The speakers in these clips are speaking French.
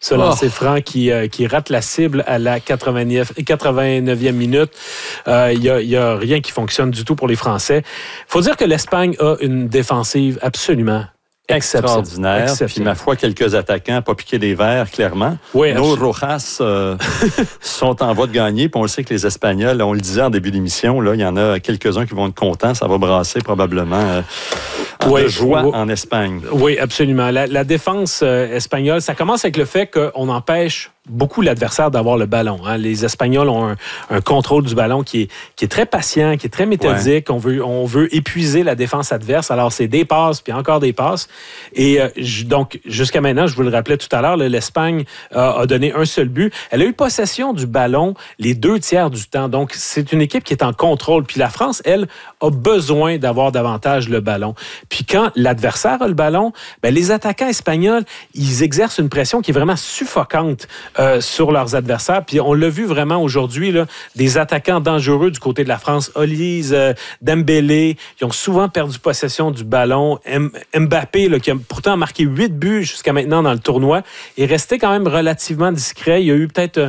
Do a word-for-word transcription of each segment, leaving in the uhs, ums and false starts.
Ce oh. lancer franc qui, euh, qui rate la cible à la quatre-vingt-neuvième minute. Il euh, n'y a, y a rien qui fonctionne du tout pour les Français. Il faut dire que l'Espagne a une défensive absolument extraordinaire. Puis, ma foi, quelques attaquants, pas piqué des verres, clairement. Oui, Nos Rojas euh, sont en voie de gagner. Puis on le sait que les Espagnols, on le disait en début d'émission, là, il y en a quelques-uns qui vont être contents. Ça va brasser probablement euh, en oui, de joie oui. en Espagne. Oui, absolument. La, la défense euh, espagnole, ça commence avec le fait qu'on empêche beaucoup l'adversaire d'avoir le ballon. Hein. Les Espagnols ont un, un contrôle du ballon qui est, qui est très patient, qui est très méthodique. Ouais. On veut, on veut épuiser la défense adverse. Alors, c'est des passes, puis encore des passes. Et euh, donc, jusqu'à maintenant, je vous le rappelais tout à l'heure, là, l'Espagne euh, a donné un seul but. Elle a eu possession du ballon les deux tiers du temps. Donc, c'est une équipe qui est en contrôle. Puis la France, elle, a besoin d'avoir davantage le ballon. Puis quand l'adversaire a le ballon, ben, les attaquants espagnols, ils exercent une pression qui est vraiment suffocante Euh, sur leurs adversaires. Puis on l'a vu vraiment aujourd'hui, là, des attaquants dangereux du côté de la France. Olise, euh, Dembélé, ils ont souvent perdu possession du ballon. M- Mbappé, là, qui a pourtant marqué huit buts jusqu'à maintenant dans le tournoi, est resté quand même relativement discret. Il y a eu peut-être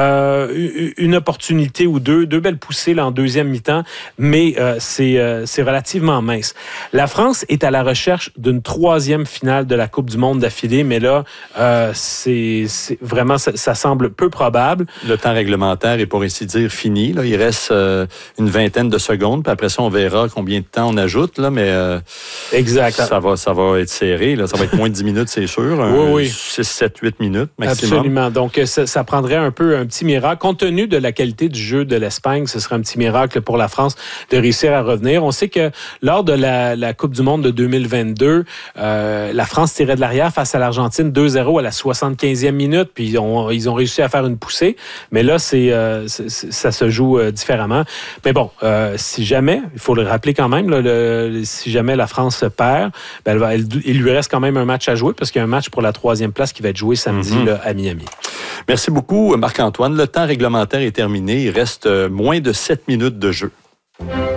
euh, une opportunité ou deux, deux belles poussées là, en deuxième mi-temps, mais euh, c'est, euh, c'est relativement mince. La France est à la recherche d'une troisième finale de la Coupe du Monde d'affilée, mais là, euh, c'est, c'est vraiment... Ça, ça semble peu probable. Le temps réglementaire est pour ainsi dire fini. Là. Il reste euh, une vingtaine de secondes, puis après ça, on verra combien de temps on ajoute. Là, mais euh, exact. Ça va, ça va être serré. Là. Ça va être moins de dix minutes, c'est sûr. Oui, un, oui. six, sept, huit minutes maximum. Absolument. Donc, ça, ça prendrait un peu un petit miracle. Compte tenu de la qualité du jeu de l'Espagne, ce serait un petit miracle pour la France de réussir à revenir. On sait que lors de la, la Coupe du Monde de deux mille vingt-deux, euh, la France tirait de l'arrière face à l'Argentine deux zéro à la soixante-quinzième minute, puis on ils ont réussi à faire une poussée, mais là, c'est, euh, c'est, ça se joue euh, différemment. Mais bon, euh, si jamais, il faut le rappeler quand même, là, le, si jamais la France perd, ben, elle va, elle, il lui reste quand même un match à jouer, parce qu'il y a un match pour la troisième place qui va être joué samedi mm-hmm. là, à Miami. Merci beaucoup, Marc-Antoine. Le temps réglementaire est terminé. Il reste moins de sept minutes de jeu.